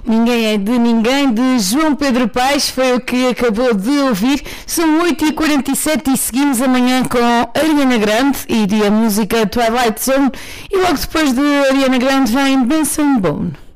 Ninguém é de ninguém, de João Pedro Paes, foi o que acabou de ouvir. São 8h47 e seguimos amanhã com Ariana Grande e a música Twilight Zone. E logo depois de Ariana Grande vem Benson Boone.